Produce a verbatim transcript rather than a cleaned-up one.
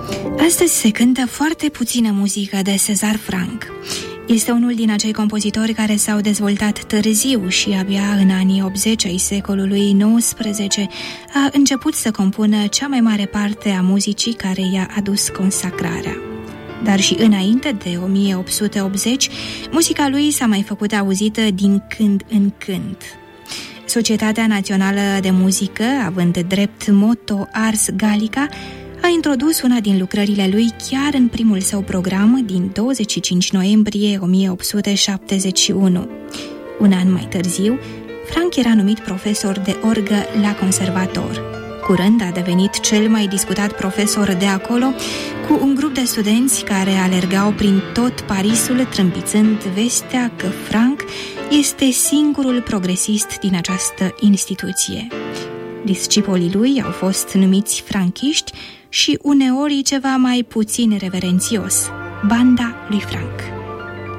Astăzi se cântă foarte puțină muzică de César Franck. Este unul din acei compozitori care s-au dezvoltat târziu și abia în anii optzeci ai secolului nouăsprezece a început să compună cea mai mare parte a muzicii care i-a adus consacrarea. Dar și înainte de o mie opt sute optzeci, muzica lui s-a mai făcut auzită din când în când. Societatea Națională de Muzică, având drept motto Ars Gallica, a introdus una din lucrările lui chiar în primul său program din douăzeci și cinci noiembrie o mie opt sute șaptezeci și unu. Un an mai târziu, Franck era numit profesor de orgă la conservator. Curând a devenit cel mai discutat profesor de acolo, cu un grup de studenți care alergau prin tot Parisul trâmbițând vestea că Franck este singurul progresist din această instituție. Discipolii lui au fost numiți franchiști și uneori ceva mai puțin reverențios, banda lui Franck.